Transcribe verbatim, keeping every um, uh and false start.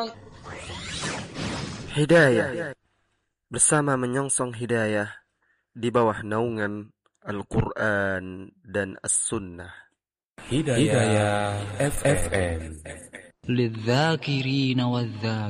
Hidayah bersama menyongsong hidayah di bawah naungan Al-Quran dan As-Sunnah. Hidayah F M. للذاكرين والذاكرات